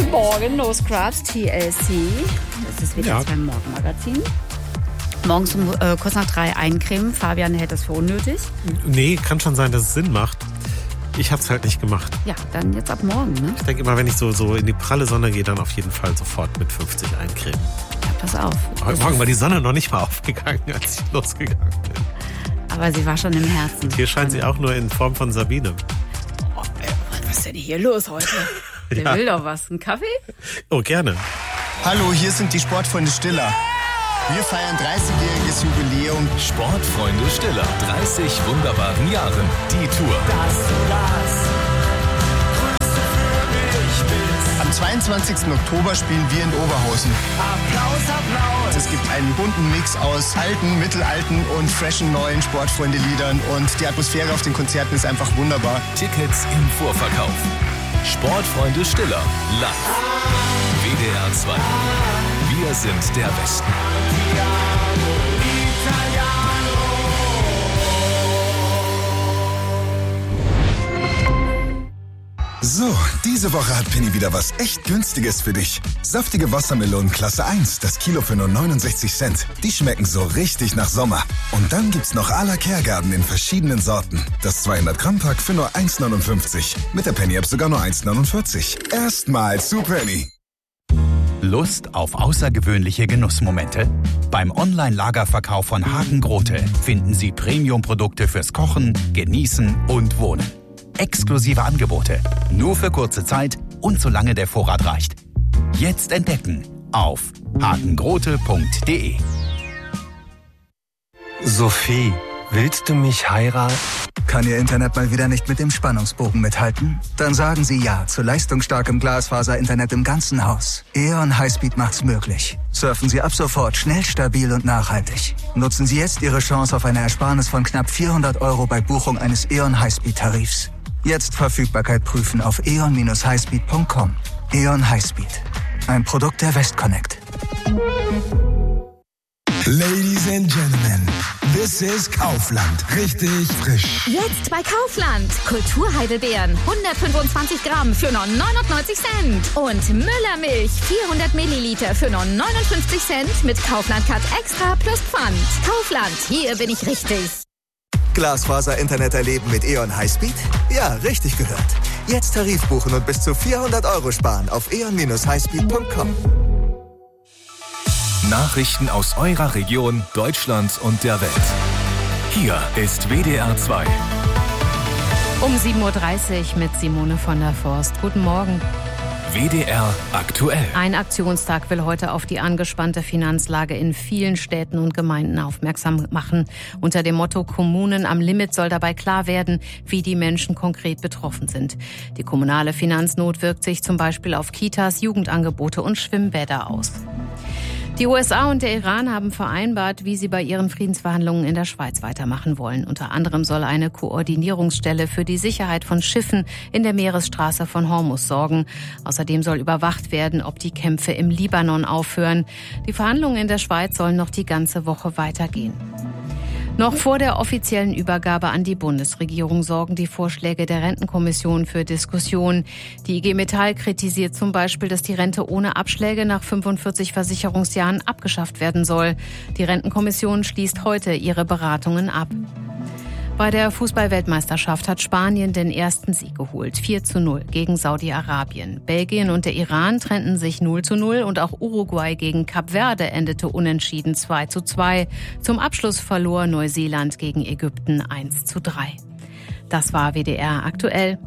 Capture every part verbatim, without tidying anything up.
Guten Morgen, No Scrubs, T L C. Das ist wieder Ja. beim Morgenmagazin. Morgens um äh, kurz nach drei eincremen. Fabian hält das für unnötig. Nee, kann schon sein, dass es Sinn macht. Ich hab's halt nicht gemacht. Ja, dann jetzt ab morgen, ne? Ich denke immer, wenn ich so, so in die pralle Sonne gehe, dann auf jeden Fall sofort mit fünfzig eincremen. Ja, pass auf. Heute Morgen war die Sonne noch nicht mal aufgegangen, als ich losgegangen bin. Aber sie war schon im Herzen. Hier scheint sie auch nur in Form von Sabine. Oh, ey, was ist denn hier los heute? Der Ja. will doch was. Ein Kaffee? Oh, gerne. Hallo, hier sind die Sportfreunde Stiller. Wir feiern dreißigjähriges Jubiläum. Sportfreunde Stiller, dreißig wunderbaren Jahren. Die Tour. Am zweiundzwanzigsten Oktober spielen wir in Oberhausen. Applaus, Applaus. Es gibt einen bunten Mix aus alten, mittelalten und freshen neuen Sportfreunde-Liedern. Und die Atmosphäre auf den Konzerten ist einfach wunderbar. Tickets im Vorverkauf. Sportfreunde Stiller, live. W D R zwei. Wir sind der Westen. So, diese Woche hat Penny wieder was echt Günstiges für dich. Saftige Wassermelonen Klasse eins, das Kilo für nur neunundsechzig Cent. Die schmecken so richtig nach Sommer. Und dann gibt's noch à la Kehrgarten in verschiedenen Sorten. Das zweihundert Gramm Pack für nur eins neunundfünfzig. Mit der Penny-App sogar nur eins neunundvierzig. Erstmal zu Penny. Lust auf außergewöhnliche Genussmomente? Beim Online-Lagerverkauf von Hagen Grote finden Sie Premium-Produkte fürs Kochen, Genießen und Wohnen. Exklusive Angebote, nur für kurze Zeit und solange der Vorrat reicht. Jetzt entdecken auf hagengrote punkt de. Sophie, willst du mich heiraten? Kann Ihr Internet mal wieder nicht mit dem Spannungsbogen mithalten? Dann sagen Sie Ja zu leistungsstarkem Glasfaser-Internet im ganzen Haus. E O N Highspeed macht's möglich. Surfen Sie ab sofort schnell, stabil und nachhaltig. Nutzen Sie jetzt Ihre Chance auf eine Ersparnis von knapp vierhundert Euro bei Buchung eines E O N Highspeed-Tarifs. Jetzt Verfügbarkeit prüfen auf e o n Bindestrich highspeed punkt com. E O N Highspeed. Ein Produkt der Westconnect. Ladies and Gentlemen, this is Kaufland. Richtig frisch. Jetzt bei Kaufland. Kulturheidelbeeren, hundertfünfundzwanzig Gramm für nur neunundneunzig Cent. Und Müllermilch, vierhundert Milliliter für nur neunundfünfzig Cent mit Kaufland Cut Extra plus Pfand. Kaufland, hier bin ich richtig. Glasfaser-Internet erleben mit E O N Highspeed? Ja, richtig gehört. Jetzt Tarif buchen und bis zu vierhundert Euro sparen auf e o n Bindestrich highspeed punkt com. Nachrichten aus eurer Region, Deutschland und der Welt. Hier ist W D R zwei. Um sieben Uhr dreißig mit Simone von der Forst. Guten Morgen. W D R aktuell. Ein Aktionstag will heute auf die angespannte Finanzlage in vielen Städten und Gemeinden aufmerksam machen. Unter dem Motto Kommunen am Limit soll dabei klar werden, wie die Menschen konkret betroffen sind. Die kommunale Finanznot wirkt sich zum Beispiel auf Kitas, Jugendangebote und Schwimmbäder aus. Die U S A und der Iran haben vereinbart, wie sie bei ihren Friedensverhandlungen in der Schweiz weitermachen wollen. Unter anderem soll eine Koordinierungsstelle für die Sicherheit von Schiffen in der Meeresstraße von Hormuz sorgen. Außerdem soll überwacht werden, ob die Kämpfe im Libanon aufhören. Die Verhandlungen in der Schweiz sollen noch die ganze Woche weitergehen. Noch vor der offiziellen Übergabe an die Bundesregierung sorgen die Vorschläge der Rentenkommission für Diskussionen. Die I G Metall kritisiert zum Beispiel, dass die Rente ohne Abschläge nach fünfundvierzig Versicherungsjahren abgeschafft werden soll. Die Rentenkommission schließt heute ihre Beratungen ab. Bei der Fußball-Weltmeisterschaft hat Spanien den ersten Sieg geholt, vier zu null gegen Saudi-Arabien. Belgien und der Iran trennten sich null zu null und auch Uruguay gegen Kap Verde endete unentschieden zwei zu zwei. Zum Abschluss verlor Neuseeland gegen Ägypten eins zu drei. Das war W D R aktuell.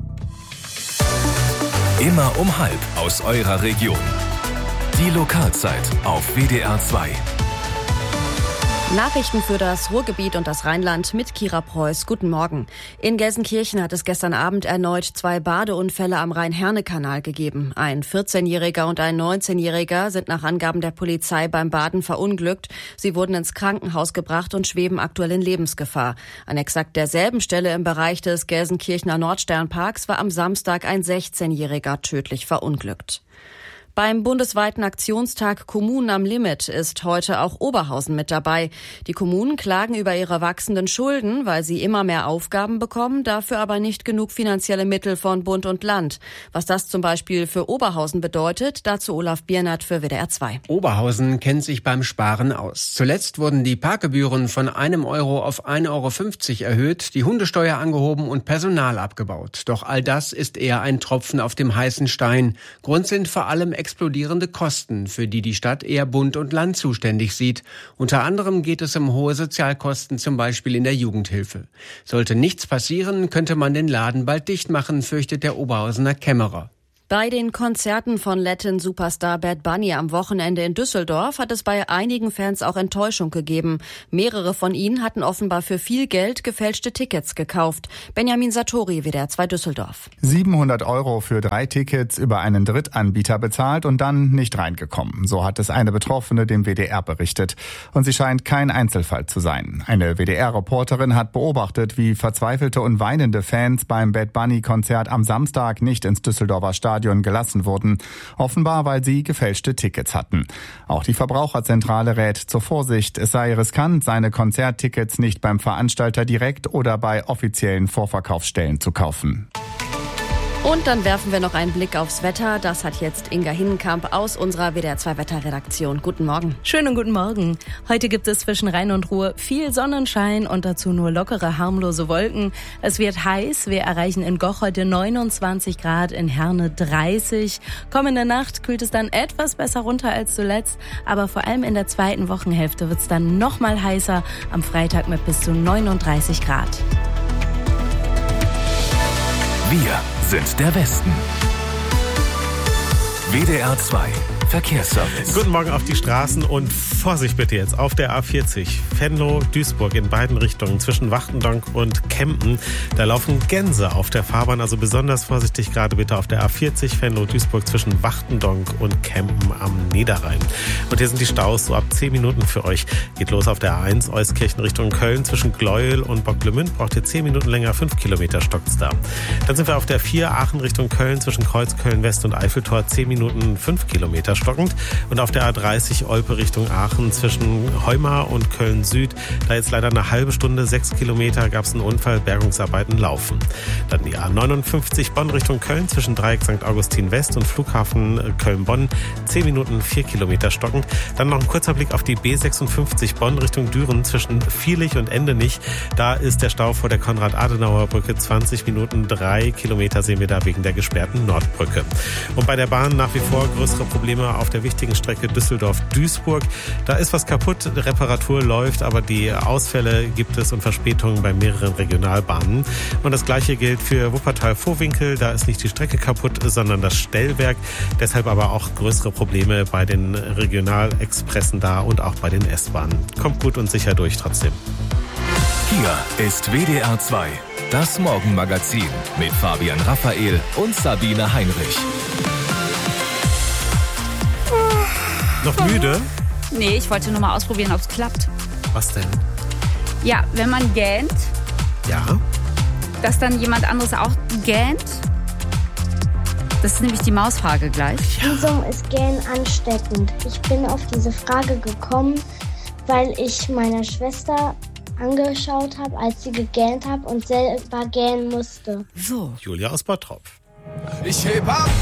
Immer um halb aus eurer Region. Die Lokalzeit auf W D R zwei. Nachrichten für das Ruhrgebiet und das Rheinland mit Kira Preuß. Guten Morgen. In Gelsenkirchen hat es gestern Abend erneut zwei Badeunfälle am Rhein-Herne-Kanal gegeben. Ein vierzehnjähriger und ein neunzehnjähriger sind nach Angaben der Polizei beim Baden verunglückt. Sie wurden ins Krankenhaus gebracht und schweben aktuell in Lebensgefahr. An exakt derselben Stelle im Bereich des Gelsenkirchener Nordsternparks war am Samstag ein sechzehnjähriger tödlich verunglückt. Beim bundesweiten Aktionstag Kommunen am Limit ist heute auch Oberhausen mit dabei. Die Kommunen klagen über ihre wachsenden Schulden, weil sie immer mehr Aufgaben bekommen, dafür aber nicht genug finanzielle Mittel von Bund und Land. Was das zum Beispiel für Oberhausen bedeutet, dazu Olaf Biernert für W D R zwei. Oberhausen kennt sich beim Sparen aus. Zuletzt wurden die Parkgebühren von einem Euro auf ein Euro fünfzig erhöht, die Hundesteuer angehoben und Personal abgebaut. Doch all das ist eher ein Tropfen auf dem heißen Stein. Grund sind vor allem explodierende Kosten, für die die Stadt eher Bund und Land zuständig sieht. Unter anderem geht es um hohe Sozialkosten, zum Beispiel in der Jugendhilfe. Sollte nichts passieren, könnte man den Laden bald dicht machen, fürchtet der Oberhausener Kämmerer. Bei den Konzerten von Latin-Superstar Bad Bunny am Wochenende in Düsseldorf hat es bei einigen Fans auch Enttäuschung gegeben. Mehrere von ihnen hatten offenbar für viel Geld gefälschte Tickets gekauft. Benjamin Satori, W D R zwei Düsseldorf. siebenhundert Euro für drei Tickets über einen Drittanbieter bezahlt und dann nicht reingekommen. So hat es eine Betroffene dem W D R berichtet. Und sie scheint kein Einzelfall zu sein. Eine W D R-Reporterin hat beobachtet, wie verzweifelte und weinende Fans beim Bad Bunny-Konzert am Samstag nicht ins Düsseldorfer Stadion gelassen wurden, offenbar weil sie gefälschte Tickets hatten. Auch die Verbraucherzentrale rät zur Vorsicht. Es sei riskant, seine Konzerttickets nicht beim Veranstalter direkt oder bei offiziellen Vorverkaufsstellen zu kaufen. Und dann werfen wir noch einen Blick aufs Wetter. Das hat jetzt Inga Hinnenkamp aus unserer W D R zwei Wetterredaktion. Guten Morgen. Schönen guten Morgen. Heute gibt es zwischen Rhein und Ruhr viel Sonnenschein und dazu nur lockere, harmlose Wolken. Es wird heiß. Wir erreichen in Goch heute neunundzwanzig Grad, in Herne dreißig. Kommende Nacht kühlt es dann etwas besser runter als zuletzt. Aber vor allem in der zweiten Wochenhälfte wird es dann noch mal heißer. Am Freitag mit bis zu neununddreißig Grad. Wir sind der Westen. W D R zwei Verkehrsservice. Guten Morgen auf die Straßen und Vorsicht bitte jetzt auf der A vierzig Venlo-Duisburg in beiden Richtungen zwischen Wachtendonk und Kempen. Da laufen Gänse auf der Fahrbahn, also besonders vorsichtig gerade bitte auf der A vierzig Venlo-Duisburg zwischen Wachtendonk und Kempen am Niederrhein. Und hier sind die Staus so ab zehn Minuten für euch. Geht los auf der A eins Euskirchen Richtung Köln zwischen Gleuel und Bocklemünd. Braucht ihr zehn Minuten länger, fünf Kilometer stockt's da. Dann sind wir auf der vier Aachen Richtung Köln zwischen Kreuzköln West und Eiffeltor zehn Minuten, fünf Kilometer stockend. Und auf der A dreißig Olpe Richtung Aachen zwischen Heumar und Köln Süd, da jetzt leider eine halbe Stunde, sechs Kilometer, gab es einen Unfall, Bergungsarbeiten laufen. Dann die A neunundfünfzig Bonn Richtung Köln zwischen Dreieck Sankt Augustin West und Flughafen Köln-Bonn, zehn Minuten, vier Kilometer stockend. Dann noch ein kurzer Blick auf die B sechsundfünfzig Bonn Richtung Düren zwischen Vierlich und Endenich. Da ist der Stau vor der Konrad-Adenauer-Brücke, zwanzig Minuten, drei Kilometer sehen wir da wegen der gesperrten Nordbrücke. Und bei der Bahn nach wie vor größere Probleme auf der wichtigen Strecke Düsseldorf-Duisburg. Da ist was kaputt, Reparatur läuft, aber die Ausfälle gibt es und Verspätungen bei mehreren Regionalbahnen. Und das Gleiche gilt für Wuppertal-Vohwinkel. Da ist nicht die Strecke kaputt, sondern das Stellwerk. Deshalb aber auch größere Probleme bei den Regionalexpressen da und auch bei den S-Bahnen. Kommt gut und sicher durch trotzdem. Hier ist W D R zwei, das Morgenmagazin mit Fabian Raphael und Sabine Heinrich. Noch müde? Nee, ich wollte nur mal ausprobieren, ob es klappt. Was denn? Ja, wenn man gähnt, Ja? dass dann jemand anderes auch gähnt. Das ist nämlich die Mausfrage gleich. Wieso ist Gähnen ansteckend? Ich bin auf diese Frage gekommen, weil ich meine Schwester angeschaut habe, als sie gegähnt hat und selber gähnen musste. So. Julia aus Bottrop. Ich heb ab!